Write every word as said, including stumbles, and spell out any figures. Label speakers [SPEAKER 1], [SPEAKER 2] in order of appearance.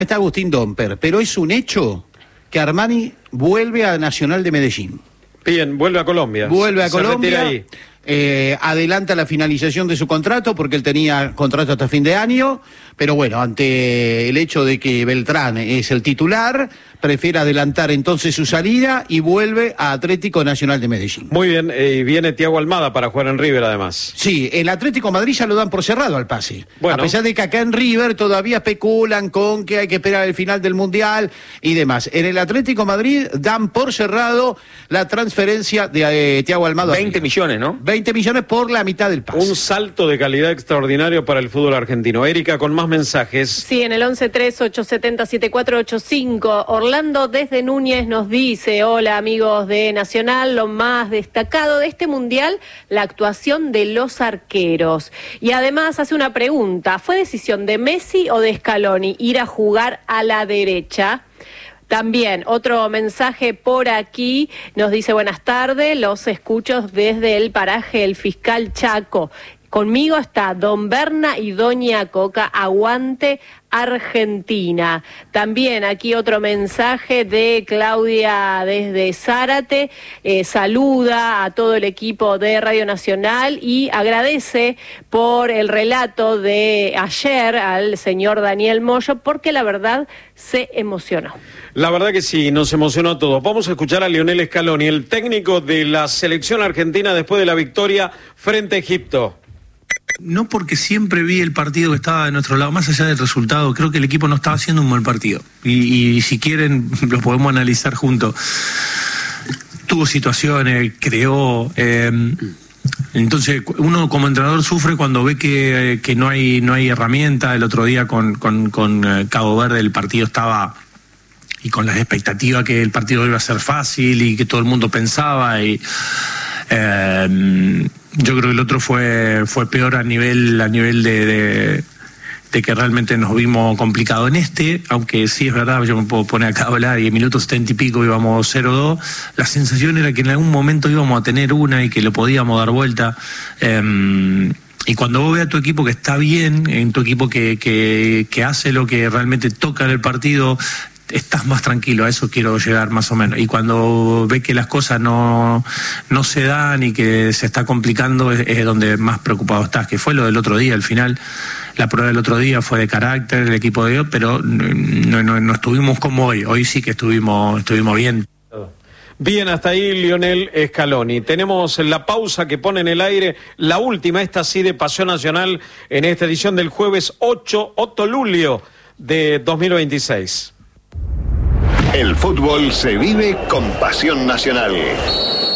[SPEAKER 1] Está Agustín Domper, pero es un hecho que Armani vuelve a Nacional de Medellín.
[SPEAKER 2] Bien, vuelve a Colombia.
[SPEAKER 1] Vuelve a
[SPEAKER 2] Se
[SPEAKER 1] Colombia.
[SPEAKER 2] retira ahí.
[SPEAKER 1] Eh, adelanta la finalización de su contrato porque él tenía contrato hasta fin de año, pero bueno, ante el hecho de que Beltrán es el titular, prefiere adelantar entonces su salida y vuelve a Atlético Nacional de Medellín.
[SPEAKER 2] Muy bien, eh, y viene Thiago Almada para jugar en River además.
[SPEAKER 1] Sí, el Atlético Madrid ya lo dan por cerrado al pase.
[SPEAKER 2] Bueno.
[SPEAKER 1] A pesar de que acá en River todavía especulan con que hay que esperar el final del Mundial y demás. En el Atlético Madrid dan por cerrado la transferencia de eh, Thiago Almada.
[SPEAKER 3] veinte millones, ¿no?
[SPEAKER 1] veinte millones por la mitad del pase.
[SPEAKER 2] Un salto de calidad extraordinario para el fútbol argentino. Erika, con más mensajes.
[SPEAKER 4] Sí, en el once tres ocho siete cero siete cuatro ocho cinco. Orlando desde Núñez nos dice: hola amigos de Nacional, lo más destacado de este mundial, la actuación de los arqueros. Y además hace una pregunta: ¿fue decisión de Messi o de Scaloni ir a jugar a la derecha? También otro mensaje por aquí nos dice: buenas tardes, los escucho desde el paraje El Fiscal Chaco. Conmigo está Don Berna y Doña Coca, aguante Argentina. También aquí otro mensaje de Claudia desde Zárate, eh, saluda a todo el equipo de Radio Nacional y agradece por el relato de ayer al señor Daniel Moyo, porque la verdad se emocionó.
[SPEAKER 2] La verdad que sí, nos emocionó a todos. Vamos a escuchar a Lionel Scaloni, el técnico de la selección argentina después de la victoria frente a Egipto.
[SPEAKER 5] No porque siempre vi el partido que estaba de nuestro lado, más allá del resultado, creo que el equipo no estaba haciendo un buen partido. Y, y si quieren, lo podemos analizar juntos. Tuvo situaciones, creó... Eh, entonces, uno como entrenador sufre cuando ve que, que no hay no hay herramienta. El otro día con, con, con Cabo Verde el partido estaba... y con las expectativas que el partido iba a ser fácil y que todo el mundo pensaba y... Eh, yo creo que el otro fue fue peor a nivel a nivel de, de, de que realmente nos vimos complicados en este, aunque sí es verdad, yo me puedo poner acá a hablar y en minutos setenta y pico íbamos cero dos, la sensación era que en algún momento íbamos a tener una y que lo podíamos dar vuelta. Eh, y cuando vos ves a tu equipo que está bien, en tu equipo que, que, que hace lo que realmente toca en el partido, estás más tranquilo, a eso quiero llegar más o menos. Y cuando ves que las cosas no, no se dan y que se está complicando, es, es donde más preocupado estás, que fue lo del otro día. Al final, la prueba del otro día fue de carácter, el equipo de hoy, pero no, no, no estuvimos como hoy. Hoy sí que estuvimos, estuvimos bien.
[SPEAKER 2] Bien, hasta ahí Lionel Scaloni. Tenemos la pausa que pone en el aire, la última, esta sí de Pasión Nacional, en esta edición del jueves ocho de julio de dos mil veintiséis.
[SPEAKER 6] El fútbol se vive con Pasión Nacional.